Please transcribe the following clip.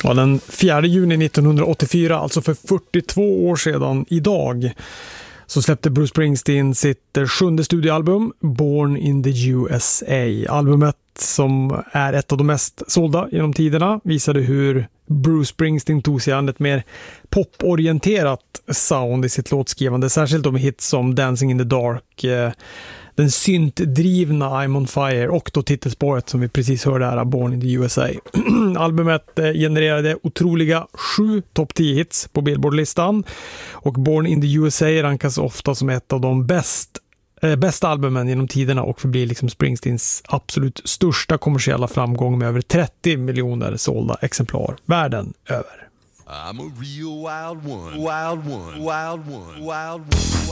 Ja, den 4 juni 1984, alltså för 42 år sedan idag, så släppte Bruce Springsteen sitt 7:e studioalbum, Born in the USA. Albumet, som är ett av de mest sålda genom tiderna, visade hur Bruce Springsteen tog sig an ett mer poporienterat sound i sitt låtskrivande, särskilt med hits som Dancing in the Dark, den syntdrivna I'm on Fire och då titelspåret som vi precis hörde här, Born in the USA. Albumet genererade otroliga 7 topp 10 hits på Billboard-listan, och Born in the USA rankas ofta som ett av de bästa albumen genom tiderna och förblir liksom Springsteens absolut största kommersiella framgång med över 30 miljoner sålda exemplar världen över. I'm a real wild one, wild one, wild one, wild one.